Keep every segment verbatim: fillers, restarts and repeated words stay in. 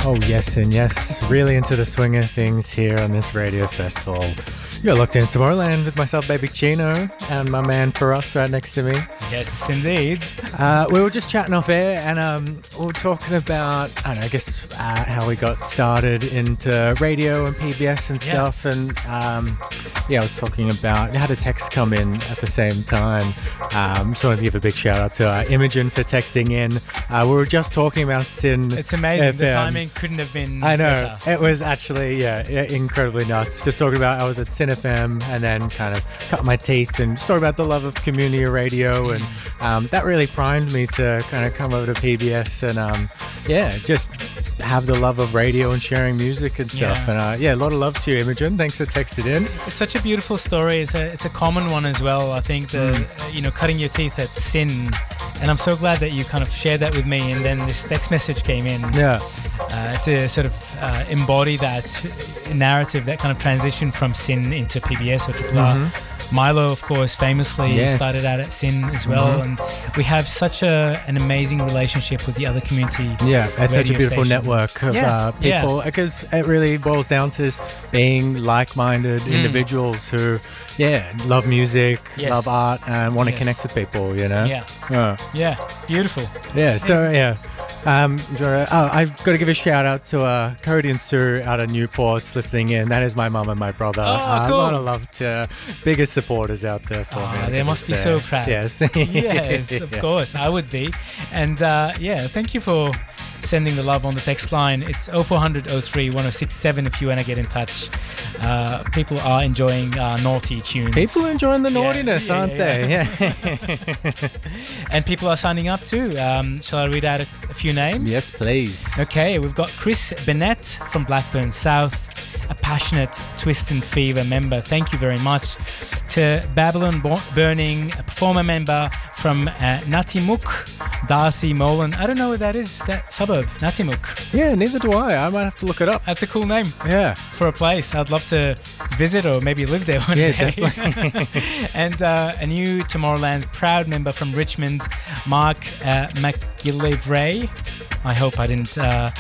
Oh yes and yes, really into the swing of things here on this radio festival. You're locked in Tomorrowland with myself, Baby Chino, and my man Feroz right next to me. Yes, indeed. Uh, we were just chatting off air, and um, we were talking about, I don't know, I guess uh, how we got started into radio and P B S and Yeah. stuff. And um, yeah, I was talking about, I had a text come in at the same time. Um, just wanted to give a big shout out to uh, Imogen for texting in. Uh, we were just talking about Sin. It's amazing. The F M. timing couldn't have been I know. better. It was actually, yeah, incredibly nuts. Just talking about, I was at Sin F M and then kind of cut my teeth and just talking about the love of community radio. And um, that really primed me to kind of come over to P B S and, um, yeah, just have the love of radio and sharing music and stuff. Yeah. And uh, yeah, a lot of love to you, Imogen. Thanks for texting in. It's such a beautiful story. It's a it's a common one as well. I think the Mm. you know cutting your teeth at Sin, and I'm so glad that you kind of shared that with me. And then this text message came in Yeah. uh, to sort of uh, embody that narrative, that kind of transition from Sin into P B S or Triple R. Mhm. Milo, of course, famously Yes. started out at Sin as well, Mhm. and we have such a an amazing relationship with the other community. Yeah, it's such a radio beautiful stations. network of Yeah, uh, people because it really boils down to being like-minded Mm. individuals who, yeah, love music, Yes. love art, and want to Yes. connect with people. You know. Yeah, Yeah. yeah, beautiful. Yeah, so yeah. Um, do you wanna- oh, I've got to give a shout out to uh, Cody and Sue out of Newport listening in. That is my mum and my brother. Oh, uh, cool. A lot of love to biggest supporters out there for Ah, me. they must be It's, so uh, proud. Yes. Yes, of Yeah. course, I would be. And uh, yeah, thank you for sending the love on the text line. It's oh four hundred oh three one oh six seven if you want to get in touch. Uh, people are enjoying uh, naughty tunes. People are enjoying the Yeah, naughtiness, yeah, aren't yeah, they? yeah. Yeah. And people are signing up too. Um, shall I read out a, a few names? Yes, please. Okay, we've got Chris Bennett from Blackburn South, a passionate Twist and Fever member. Thank you very much. To Babylon Bo- Burning, a performer member from uh, Natimuk, Darcy Molan. I don't know where that is, that suburb, Natimuk. Yeah, neither do I. I might have to look it up. That's a cool name Yeah. for a place. I'd love to visit or maybe live there one Yeah, day. definitely. And uh, a new Tomorrowland proud member from Richmond, Mark uh, McGillivray. I hope I didn't uh,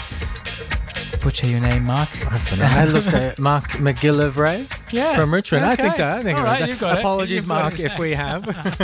butcher your name, Mark. I don't know. It looks like Mark McGillivray Yeah, from Richmond. I think okay. that. I think All it was right, that. you've got it. Apologies, You've got Mark, it. if we have.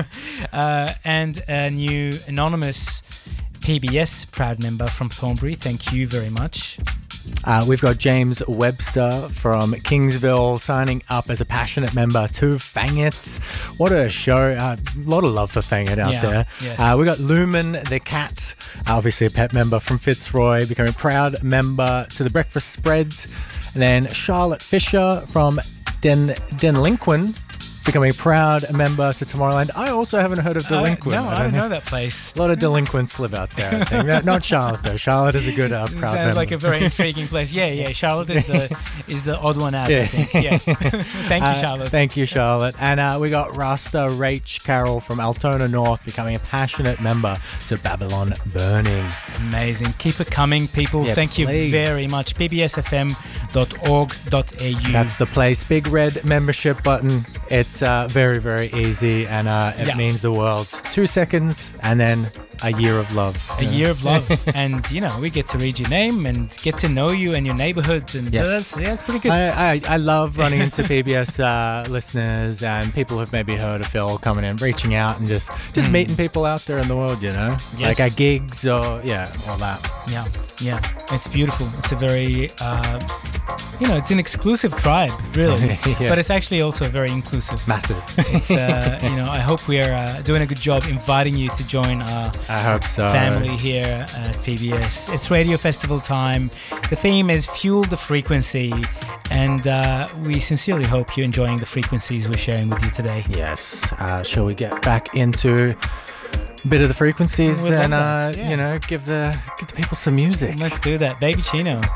Uh, and a new anonymous P B S proud member from Thornbury. Thank you very much. Uh, we've got James Webster from Kingsville signing up as a passionate member to Fangit. What a show. A uh, lot of love for Fangit out Yeah, there. yes. Uh, we got Lumen the cat, uh, obviously a pet member from Fitzroy, becoming a proud member to the Breakfast Spreads. And then Charlotte Fisher from Den Denlinquin, becoming a proud member to Tomorrowland. I also haven't heard of Delinquent. Uh, no, I don't know that place. A lot of delinquents live out there, I think. No, not Charlotte, though. Charlotte is a good, uh, proud Sounds member. like a very intriguing place. Yeah, yeah. Charlotte is the is the odd one out. Yeah. I think. Yeah. Thank you, Uh, Charlotte. thank you, Charlotte. And uh, we got Rasta Rach Carroll from Altona North becoming a passionate member to Babylon Burning. Amazing. Keep it coming, people. Yeah, Thank you please. very much. p b s f m dot org dot a u. That's the place. Big red membership button. It's uh, very, very easy, and uh, it Yeah. means the world. Two seconds, and then a year of love. a year of love. And, you know, we get to read your name and get to know you and your neighborhood. And Yes. that's, yeah, it's pretty good. I, I, I love running into P B S uh, listeners and people who've maybe heard of Phil coming in, reaching out and just, just meeting people out there in the world, you know? Yes. Like at gigs or, yeah, all that. Yeah, yeah, it's beautiful. It's a very, uh, you know, it's an exclusive tribe, really. Yeah. But it's actually also very inclusive. Massive. It's, uh, you know, I hope we're uh, doing a good job inviting you to join our I hope so. family here at P B S. It's Radio Festival time. The theme is Fuel the Frequency, and uh, we sincerely hope you're enjoying the frequencies we're sharing with you today. Yes. Uh, shall we get back into a bit of the frequencies We'd then, love uh, that, yeah. you know, give the, give the people some music? Let's do that. Baby Chino.